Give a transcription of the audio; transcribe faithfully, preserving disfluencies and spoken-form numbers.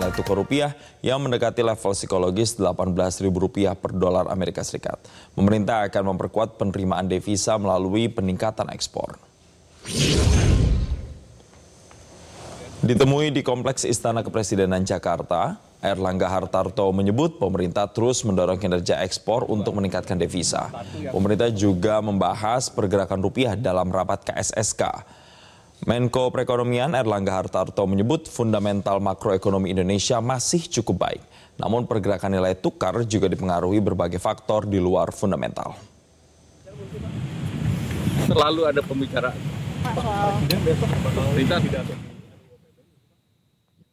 nilai tukar rupiah yang mendekati level psikologis delapan belas ribu rupiah per dolar Amerika Serikat. Pemerintah akan memperkuat penerimaan devisa melalui peningkatan ekspor. Ditemui di Kompleks Istana Kepresidenan Jakarta, Airlangga Hartarto menyebut pemerintah terus mendorong kinerja ekspor untuk meningkatkan devisa. Pemerintah juga membahas pergerakan rupiah dalam rapat K S S K. Menko Perekonomian Airlangga Hartarto menyebut fundamental makroekonomi Indonesia masih cukup baik. Namun pergerakan nilai tukar juga dipengaruhi berbagai faktor di luar fundamental. Selalu ada pembicaraan. Pak, Presiden besok bakal